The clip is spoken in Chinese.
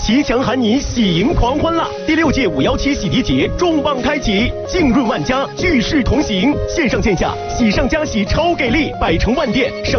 吉祥喊你喜迎狂欢啦！第6届517洗涤节重磅开启，浸润万家，聚势同行，线上线下喜上加喜超给力，百城万店省